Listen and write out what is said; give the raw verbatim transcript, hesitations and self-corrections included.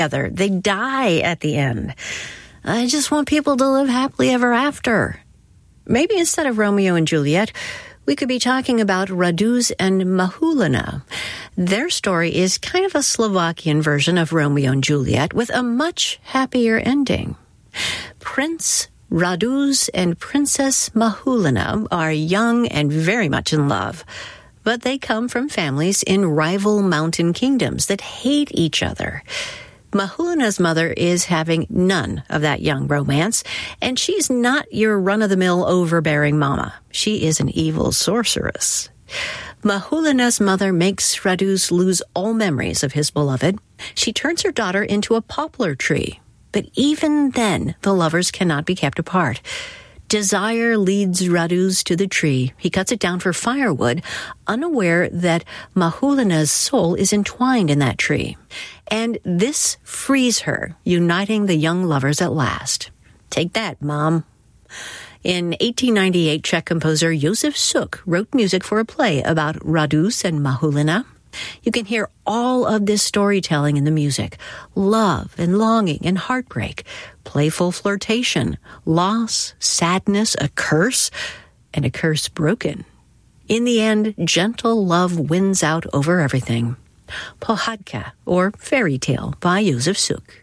together. They die at the end. I just want people to live happily ever after. Maybe instead of Romeo and Juliet, we could be talking about Raduz and Mahulina. Their story is kind of a Slovakian version of Romeo and Juliet with a much happier ending. Prince Raduz and Princess Mahulina are young and very much in love, but they come from families in rival mountain kingdoms that hate each other. Mahulina's mother is having none of that young romance, and she's not your run-of-the-mill overbearing mama. She is an evil sorceress. Mahulina's mother makes Raduz lose all memories of his beloved. She turns her daughter into a poplar tree, but even then the lovers cannot be kept apart. Desire leads Raduz to the tree. He cuts it down for firewood, unaware that Mahulina's soul is entwined in that tree. And this frees her, uniting the young lovers at last. Take that, Mom. In eighteen ninety-eight, Czech composer Josef Suk wrote music for a play about Raduz and Mahulina. You can hear all of this storytelling in the music. Love and longing and heartbreak, playful flirtation, loss, sadness, a curse, and a curse broken. In the end, gentle love wins out over everything. Pohádka, or Fairy Tale, by Josef Suk.